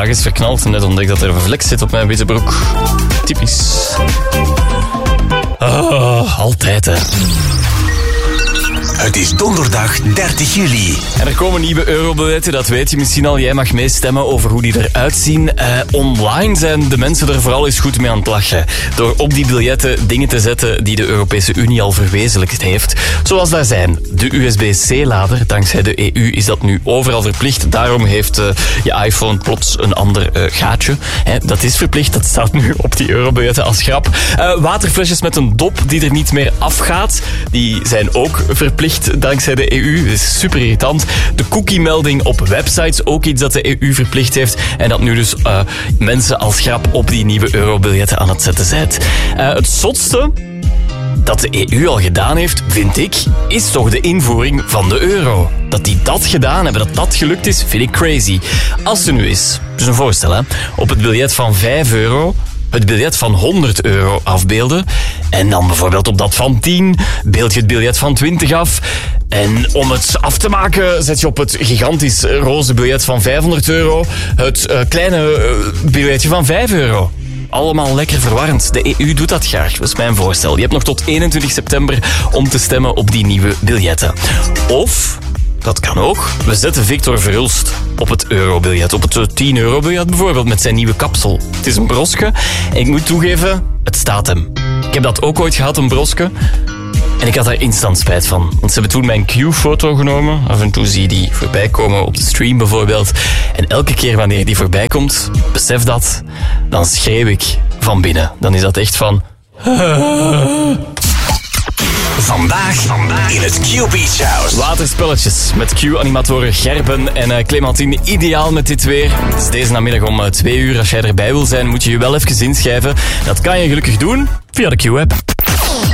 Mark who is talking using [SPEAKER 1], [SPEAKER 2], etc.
[SPEAKER 1] dag is verknald en net ontdekt dat er een vlek zit op mijn witte broek. Typisch. Altijd, hè.
[SPEAKER 2] Het is donderdag 30 juli.
[SPEAKER 1] En er komen nieuwe eurobiljetten, dat weet je misschien al. Jij mag meestemmen over hoe die eruit zien. Online zijn de mensen er vooral eens goed mee aan het lachen. Door op die biljetten dingen te zetten die de Europese Unie al verwezenlijkt heeft. Zoals daar zijn de USB-C-lader. Dankzij de EU is dat nu overal verplicht. Daarom heeft je iPhone plots een ander gaatje. Dat is verplicht, dat staat nu op die eurobiljetten als grap. Waterflesjes met een dop die er niet meer afgaat. Die zijn ook verplicht dankzij de EU. Dat is super irritant. De cookie-melding op websites, ook iets dat de EU verplicht heeft. En dat nu dus mensen als grap op die nieuwe eurobiljetten aan het zetten zijn. Het zotste dat de EU al gedaan heeft, vind ik, is toch de invoering van de euro. Dat die dat gedaan hebben, dat dat gelukt is, vind ik crazy. Als er nu is, dus een voorstel, hè, op het biljet van €5... het biljet van €100 afbeelden. En dan bijvoorbeeld op dat van 10 beeld je het biljet van 20 af. En om het af te maken zet je op het gigantisch roze biljet van €500 het kleine biljetje van €5. Allemaal lekker verwarrend. De EU doet dat graag, dat is mijn voorstel. Je hebt nog tot 21 september om te stemmen op die nieuwe biljetten. Of... dat kan ook. We zetten Victor Verhulst op het eurobiljet. Op het 10 eurobiljet bijvoorbeeld, met zijn nieuwe kapsel. Het is een broske. En ik moet toegeven, het staat hem. Ik heb dat ook ooit gehad, een broske. En ik had daar instant spijt van. Want ze hebben toen mijn Q-foto genomen. Af en toe zie je die voorbij komen op de stream bijvoorbeeld. En elke keer wanneer die voorbij komt, besef dat, dan schreeuw ik van binnen. Dan is dat echt van...
[SPEAKER 2] Vandaag in het Q-Beach House.
[SPEAKER 1] Waterspelletjes met Q-animatoren Gerben en Clementine. Ideaal met dit weer. Het is deze namiddag om 2 uur. Als jij erbij wil zijn, moet je je wel even inschrijven. Dat kan je gelukkig doen via de Q-app.